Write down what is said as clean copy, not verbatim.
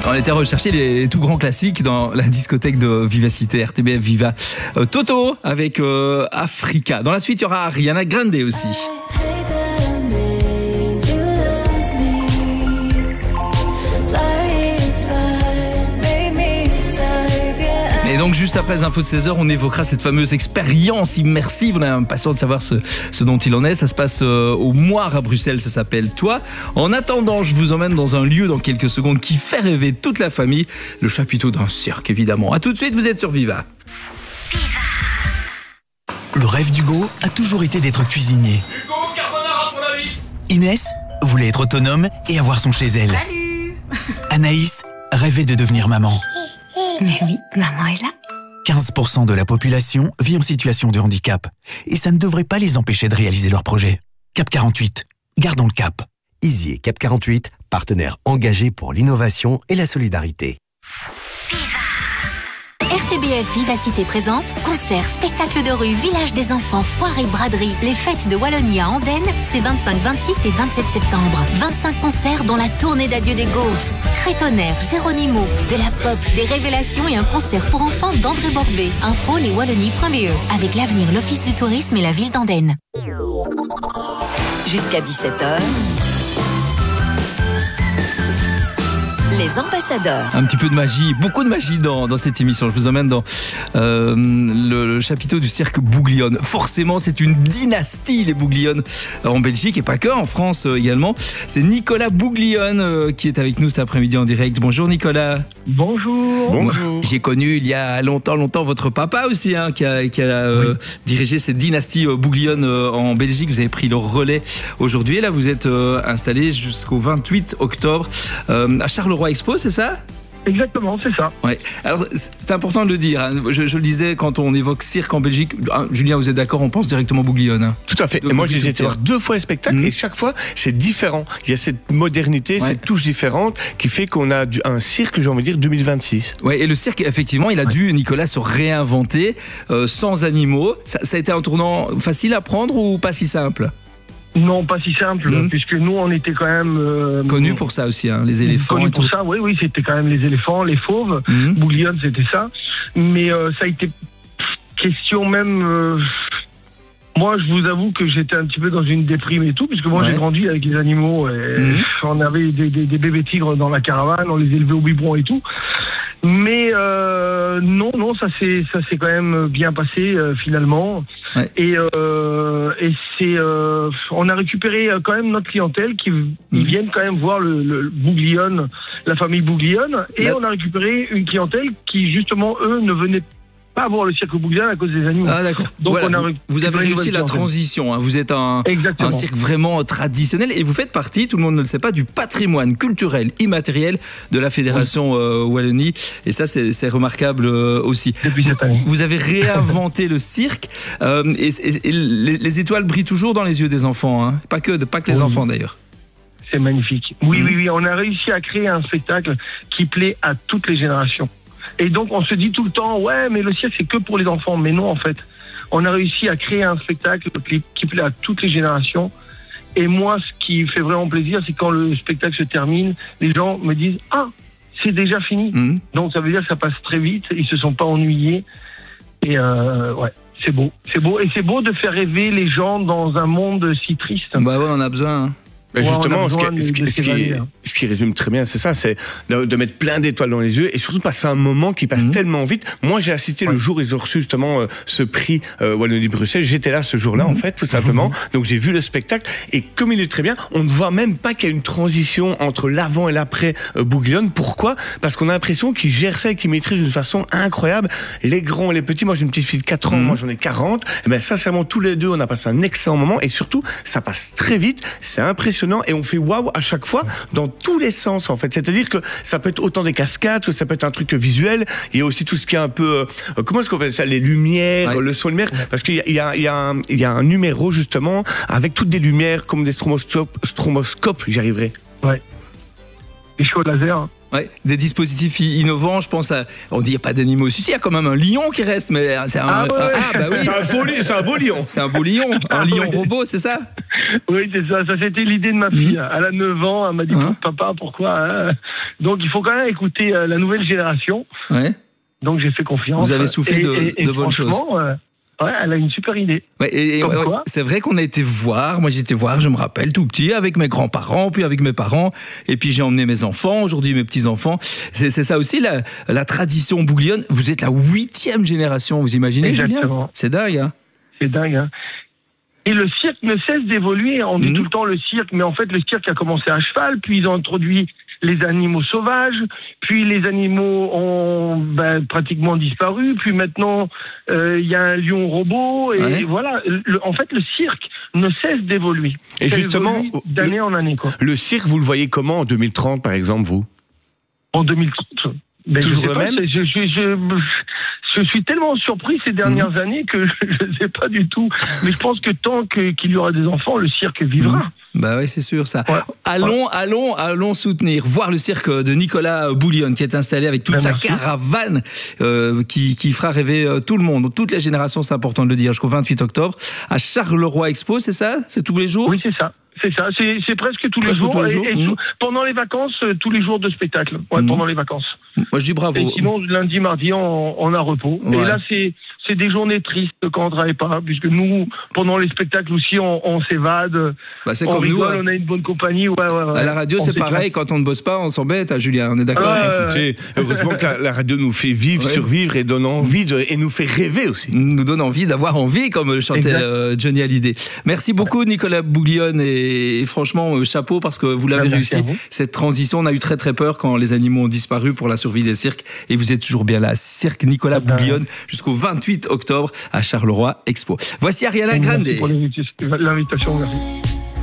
On était rechercher les tout grands classiques dans la discothèque de Vivacité, RTBF Viva. Toto avec Africa. Dans la suite, il y aura Ariana Grande aussi. Et donc juste après les infos de 16h, on évoquera cette fameuse expérience immersive. On est impatient de savoir ce dont il en est. Ça se passe au Moire à Bruxelles, ça s'appelle Toi. En attendant, je vous emmène dans un lieu dans quelques secondes qui fait rêver toute la famille. Le chapiteau d'un cirque, évidemment. A tout de suite, vous êtes sur Viva. Le rêve d'Hugo a toujours été d'être cuisinier. Hugo, carbonara pour la vie. Inès voulait être autonome et avoir son chez elle. Salut. Anaïs rêvait de devenir maman. Mais oui, maman est là. 15% de la population vit en situation de handicap. Et ça ne devrait pas les empêcher de réaliser leurs projets. Cap 48, gardons le cap. Easy et Cap 48, partenaires engagés pour l'innovation et la solidarité. RTBF Vivacité présente concert, spectacle de rue, village des enfants, foire et braderie. Les fêtes de Wallonie à Andenne, c'est 25, 26 et 27 septembre. 25 concerts dont la tournée d'adieu des Gaufres, Crétonnerre, Géronimo, de la pop, des révélations et un concert pour enfants d'André Borbet. Info leswallonie.be. Avec l'avenir, l'Office du tourisme et la ville d'Andenne. Jusqu'à 17h. Les ambassadeurs. Un petit peu de magie, beaucoup de magie dans cette émission. Je vous emmène dans le chapiteau du cirque Bouglione. Forcément, c'est une dynastie, les Bouglione, en Belgique et pas que, en France également. C'est Nicolas Bouglione qui est avec nous cet après-midi en direct. Bonjour Nicolas. Bonjour. Bonjour. J'ai connu il y a longtemps votre papa aussi, hein, qui a oui, dirigé cette dynastie Bouglione en Belgique. Vous avez pris le relais aujourd'hui. Et là, vous êtes installé jusqu'au 28 octobre à Charleroi Expo, c'est ça ? Exactement, c'est ça. Ouais. Alors, c'est important de le dire. Hein. Je le disais, quand on évoque cirque en Belgique, Julien, vous êtes d'accord, on pense directement Bouglione. Hein. Tout à fait. Et moi, j'ai été voir 2 fois le spectacle et chaque fois, c'est différent. Il y a cette modernité, cette touche différente qui fait qu'on a un cirque, j'ai envie de dire, 2026. Ouais, et le cirque, effectivement, il a dû, Nicolas, se réinventer sans animaux. Ça a été un tournant facile à prendre ou pas si simple ? Non, pas si simple, puisque nous, on était quand même... connus pour ça aussi, hein, les éléphants. Connus pour ça, oui, c'était quand même les éléphants, les fauves. Bouglione, c'était ça. Mais ça a été question même... Moi, je vous avoue que j'étais un petit peu dans une déprime et tout, puisque moi, j'ai grandi avec les animaux. Et on avait des bébés tigres dans la caravane, on les élevait au biberon et tout. Mais non, ça s'est quand même bien passé finalement. Ouais. Et c'est on a récupéré quand même notre clientèle qui viennent quand même voir le Bouglione, la famille Bouglione, et on a récupéré une clientèle qui justement eux ne venaient pas voir le cirque Bouglione à cause des animaux. Ah d'accord. Donc voilà, vous avez réussi la transition. Hein. Vous êtes un cirque vraiment traditionnel et vous faites partie, tout le monde ne le sait pas, du patrimoine culturel immatériel de la Fédération Wallonie. Et ça, c'est remarquable aussi. Depuis cette année. Vous avez réinventé le cirque et les étoiles brillent toujours dans les yeux des enfants. Hein. Pas que les enfants d'ailleurs. C'est magnifique. Oui, on a réussi à créer un spectacle qui plaît à toutes les générations. Et donc, on se dit tout le temps, ouais, mais le cirque, c'est que pour les enfants. Mais non, en fait. On a réussi à créer un spectacle qui plaît à toutes les générations. Et moi, ce qui fait vraiment plaisir, c'est quand le spectacle se termine, les gens me disent, ah, c'est déjà fini. Donc, ça veut dire que ça passe très vite. Ils se sont pas ennuyés. Et ouais, c'est beau. C'est beau. Et c'est beau de faire rêver les gens dans un monde si triste. Bah ouais, on a besoin. Hein. Mais justement, ce qui résume très bien, c'est ça, c'est de mettre plein d'étoiles dans les yeux et surtout passer un moment qui passe tellement vite. Moi, j'ai assisté le jour où ils ont reçu justement ce prix Wallonie-Bruxelles. J'étais là ce jour-là, en fait, tout simplement. Donc, j'ai vu le spectacle et comme il est très bien, on ne voit même pas qu'il y a une transition entre l'avant et l'après Bouglione. Pourquoi ? Parce qu'on a l'impression qu'ils gèrent ça et qu'ils maîtrisent d'une façon incroyable. Les grands, les petits, moi j'ai une petite fille de 4 ans, moi j'en ai 40. Et ben sincèrement, tous les deux, on a passé un excellent moment et surtout, ça passe très vite. C'est impressionnant. Et on fait waouh à chaque fois dans tous les sens en fait. C'est-à-dire que ça peut être autant des cascades que ça peut être un truc visuel. Il y a aussi tout ce qui est un peu comment est-ce qu'on appelle ça, les lumières, le son lumière, parce qu'il y a un numéro justement avec toutes des lumières comme des stroboscopes. J'y arriverai. Ouais. Les shows laser. Ouais, des dispositifs innovants, je pense à... On dit il n'y a pas d'animaux ici, il y a quand même un lion qui reste, mais c'est un... Ah bah oui. C'est un beau lion. C'est un beau lion, un lion robot, c'est ça? Oui, c'est ça. Ça, c'était l'idée de ma fille. Elle a 9 ans, elle m'a dit, papa, pourquoi Donc, il faut quand même écouter la nouvelle génération. Ouais. Donc, j'ai fait confiance. Vous avez soufflé de bonnes choses. Ouais, elle a une super idée. Ouais, c'est vrai qu'on a été voir, moi j'étais voir, je me rappelle, tout petit, avec mes grands-parents, puis avec mes parents, et puis j'ai emmené mes enfants, aujourd'hui mes petits-enfants. C'est ça aussi la tradition bouglione. Vous êtes la 8e génération, vous imaginez, Julien? C'est dingue, hein? C'est dingue, hein? Et le cirque ne cesse d'évoluer. On dit tout le temps le cirque, mais en fait le cirque a commencé à cheval, puis ils ont introduit les animaux sauvages, puis les animaux ont pratiquement disparu, puis maintenant il y a un lion robot, et voilà. En fait, le cirque ne cesse d'évoluer. Et justement, d'année en année, quoi. Le cirque, vous le voyez comment en 2030, par exemple, vous? En 2030 toujours le même? Je suis tellement surpris ces dernières années que je ne sais pas du tout. Mais je pense que tant qu'il y aura des enfants, le cirque vivra. Bah oui, c'est sûr ça. Ouais. Allons soutenir, voir le cirque de Nicolas Bouglione qui est installé avec toute sa caravane qui fera rêver tout le monde, toutes les générations, c'est important de le dire, jusqu'au 28 octobre à Charleroi Expo, c'est ça? C'est tous les jours? Oui, c'est ça. C'est ça, c'est presque tous les jours. Pendant les vacances, tous les jours de spectacle. Ouais, pendant les vacances. Moi, je dis bravo. Et sinon, lundi, mardi, on a repos. Ouais. Et là, c'est des journées tristes quand on travaille pas, puisque nous, pendant les spectacles aussi, on s'évade. C'est on comme rigole, nous. On a une bonne compagnie. Ouais. À la radio, c'est pareil. Quand on ne bosse pas, on s'embête, Julien. On est d'accord. Écoutez, heureusement que la radio nous fait vivre, survivre et donne envie et nous fait rêver aussi. Nous donne envie d'avoir envie, comme le chantait Johnny Hallyday. Merci beaucoup, Nicolas Bouglione, et franchement, chapeau, parce que vous l'avez réussi. Cette transition, on a eu très très peur quand les animaux ont disparu pour la survie des cirques, et vous êtes toujours bien là. Cirque Nicolas Bouglione jusqu'au 28 octobre à Charleroi Expo. Voici Ariana Grande. Merci pour l'invitation, merci.